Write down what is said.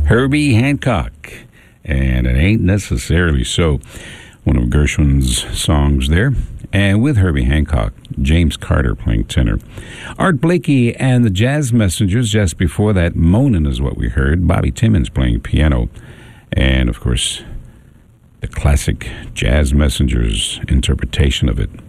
Herbie Hancock, and It Ain't Necessarily So, one of Gershwin's songs there. And with Herbie Hancock, James Carter playing tenor. Art Blakey and the Jazz Messengers, just before that, Moanin' is what we heard. Bobby Timmons playing piano. And, of course, the classic Jazz Messengers interpretation of it.